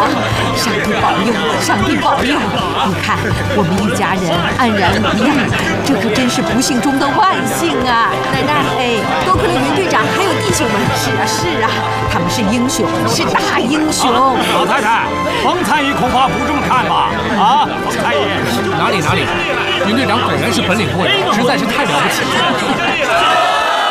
上帝保佑，上帝保佑！你看，我们一家人安然无恙，这可真是不幸中的万幸啊！奶奶，哎，多亏了云队长还有弟兄们。是啊，是啊，他们是英雄，是大英雄。 老太太，冯参议恐怕不这么看吧？啊，冯参议， 哪里，云队长果然是本领过人，实在是太了不起了。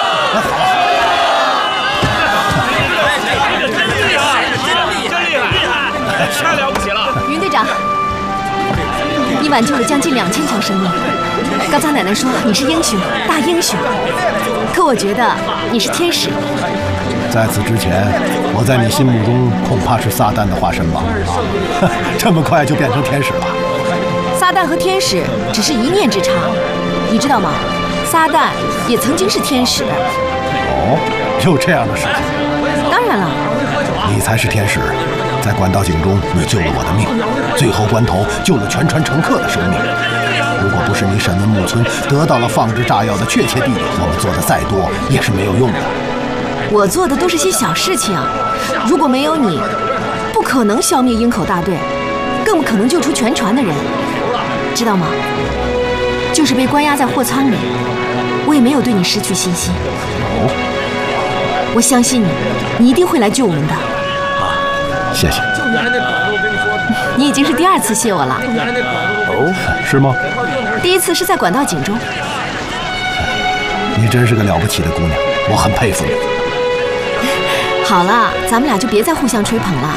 太了不起了！ 云队长，你挽救了将近2000条生命。刚才奶奶说你是英雄，大英雄，可我觉得你是天使。 在此之前，我在你心目中恐怕是撒旦的化身吧？这么快就变成天使了？ 撒旦和天使只是一念之差，你知道吗？撒旦也曾经是天使。 哦，有这样的事情？ 当然了。 你才是天使。在管道井中，你救了我的命，最后关头救了全船乘客的生命。如果不是你审问木村，得到了放置炸药的确切地点，我们做的再多也是没有用的。 我做的都是些小事情，如果没有你，不可能消灭鹰口大队，更不可能救出全船的人，知道吗？就是被关押在货舱里，我也没有对你失去信心。 哦， 我相信你，你一定会来救我们的。 谢谢。 你已经是第2次谢我了。 哦，是吗？ 第1次是在管道井中。 你真是个了不起的姑娘，我很佩服你。 好了，咱们俩就别再互相吹捧了。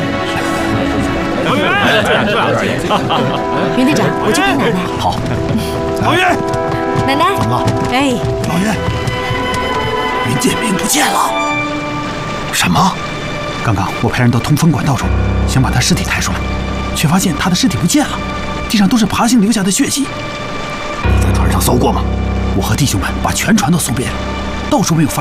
云队长，我去陪奶奶。 好。 老云， 奶奶。 怎么了？ 哎， 老云，云剑兵不见了。什么？ 刚刚我派人到通风管道中，想把他尸体抬出来，却发现他的尸体不见了，地上都是爬行留下的血迹。 你在船上搜过吗？ 我和弟兄们把全船都搜遍了，到处没有发现。